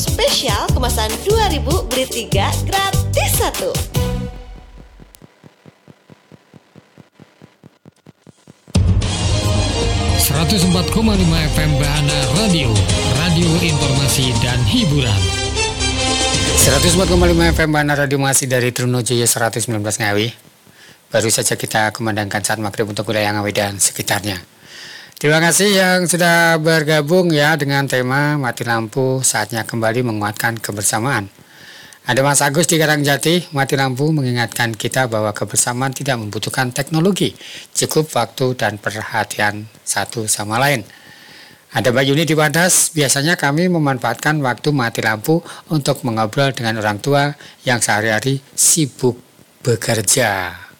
Spesial kemasan 2000 beli 3 gratis 1. FM Bahana Radio, radio informasi dan hiburan. 104,5 FM Bahana Radio masih dari Trunojoyo 119 Ngawi. Baru saja kita kumandangkan saat maghrib untuk wilayah Ngawi dan sekitarnya. Terima kasih yang sudah bergabung ya dengan tema Mati Lampu, saatnya kembali menguatkan kebersamaan. Ada Mas Agus di Karangjati, Mati Lampu mengingatkan kita bahwa kebersamaan tidak membutuhkan teknologi, cukup waktu dan perhatian satu sama lain. Ada Mbak Yuni di Wadas, biasanya kami memanfaatkan waktu mati lampu untuk mengobrol dengan orang tua yang sehari-hari sibuk bekerja.